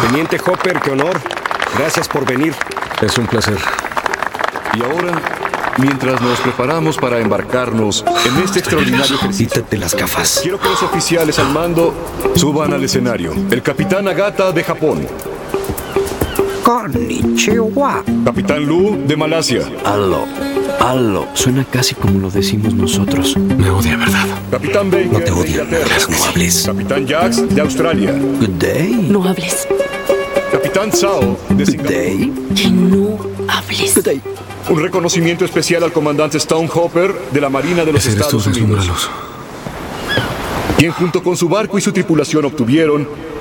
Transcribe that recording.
Teniente Hopper, qué honor. Gracias por venir. Es un placer. Y ahora, mientras nos preparamos para embarcarnos en este extraordinario ejercicio, Quítate las gafas. quiero que los oficiales al mando suban al escenario. El capitán Nagata de Japón. Konnichiwa. Capitán Lu de Malasia. Aló. Suena casi como lo decimos nosotros. Me odia, ¿verdad? Capitán Baker No te de odio. Inglaterra. No hables. Capitán Jax de Australia. Good day. No hables. Capitán Sao de Good Singapur. day. Que no hables. Good day. Un reconocimiento especial al comandante Stone Hopper de la Marina de los Ese eres tú, Estados Unidos, deslúmbralos. quien junto con su barco y su tripulación obtuvieron